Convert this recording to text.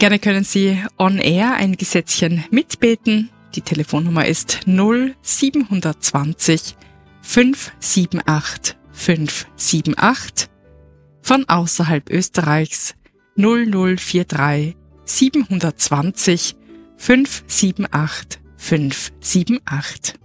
Gerne können Sie on air ein Gesetzchen mitbeten. Die Telefonnummer ist 0720 578 578. Von außerhalb Österreichs 0043 720 578 578.